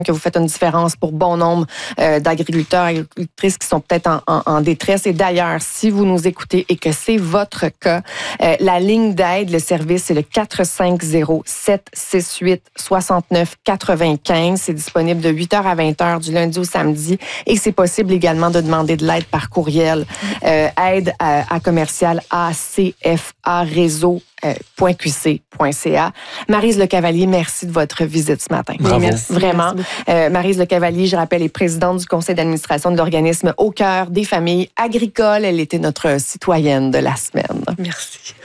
que vous faites une différence pour bon nombre d'agriculteurs et agricultrices qui sont peut-être en détresse. Et d'ailleurs, si vous nous écoutez et que c'est votre cas, la ligne d'aide, le service, c'est le 450-768-6995. C'est disponible de 8h à 20h du lundi au samedi et c'est possible également de demander de l'aide par courriel. Aide à commercial ACFA réseau.qc.ca. Maryse Lecavalier, merci de votre visite ce matin. Bravo. Merci. Vraiment. Maryse Lecavalier, je rappelle, est présidente du conseil d'administration de l'organisme Au cœur des familles agricoles. Elle était notre citoyenne de la semaine. Merci.